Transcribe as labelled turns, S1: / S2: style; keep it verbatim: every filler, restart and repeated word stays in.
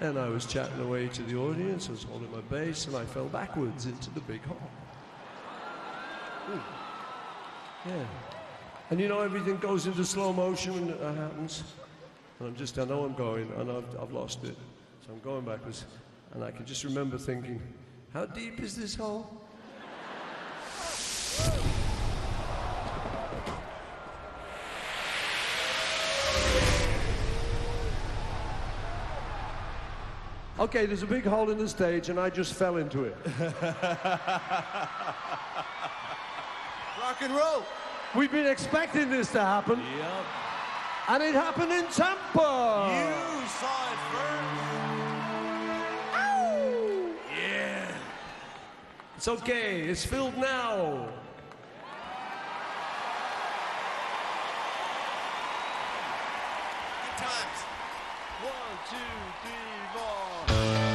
S1: And I was chatting away to the audience, I was holding my bass, and I fell backwards into the big hole. Ooh. Yeah. And you know, everything goes into slow motion when that happens. And I'm just, I know I'm going, and I've, I've lost it. So I'm going backwards. And I can just remember thinking, how deep is this hole? Okay, there's a big hole in the stage, and I just fell into it.
S2: Rock and roll.
S1: We've been expecting this to happen.
S2: Yep.
S1: And it happened in Tampa.
S2: You saw it first.
S1: Ow!
S2: Yeah.
S1: It's okay, it's filled now.